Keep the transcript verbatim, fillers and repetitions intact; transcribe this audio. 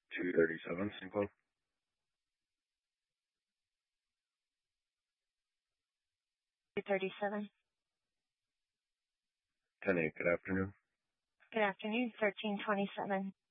two thirty-seven, Saint Cloud. two thirty-seven. ten eight, good afternoon. Good afternoon, thirteen twenty-seven.